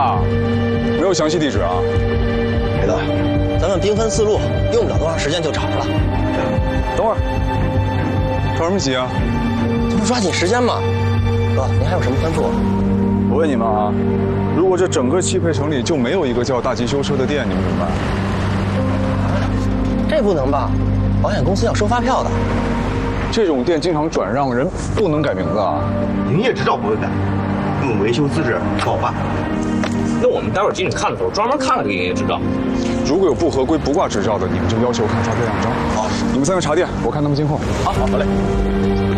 啊，没有详细地址啊。 别的，咱们兵分四路，用不了多长时间就找着了。 等会儿，着什么急啊？ 这不抓紧时间吗？哥，您还有什么吩咐？ 我问你们啊，如果这整个汽配城里就没有一个叫大吉修车的店，你们怎么办？ 这不能吧？保险公司要收发票的。 这种店经常转让，人不能改名字啊。 营业执照不会改，论维修资质不好办。 那我们待会儿进去看的时候，专门看看这个营业执照。 如果有不合规、不挂执照的，你们就要求看发票样章。好，你们3个查店，我看他们监控。 好嘞。